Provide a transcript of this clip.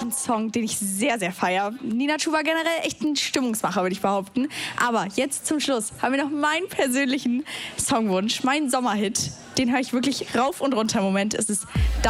ein Song, den ich sehr, sehr feiere. Nina Chuba generell echt ein Stimmungsmacher, würde ich behaupten. Aber jetzt zum Schluss haben wir noch meinen persönlichen Songwunsch, meinen Sommerhit. Den höre ich wirklich rauf und runter im Moment. Es ist